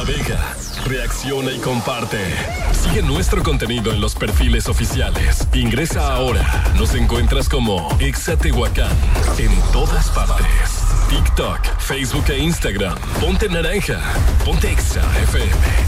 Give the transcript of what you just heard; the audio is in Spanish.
navega, reacciona y comparte. Sigue nuestro contenido en los perfiles oficiales. Ingresa ahora. Nos encuentras como Exa Tehuacán en todas partes. TikTok, Facebook e Instagram. Ponte naranja. Ponte Exa FM.